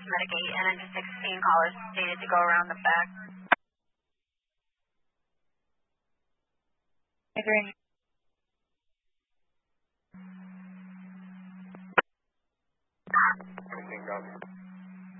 Medigate, and then just 16 callers needed to go around the back. Agreeing. Copy.